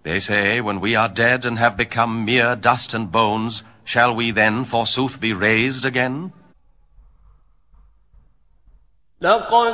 They say, when we are dead and have become mere dust and bones, shall we then forsooth be raised again? لقد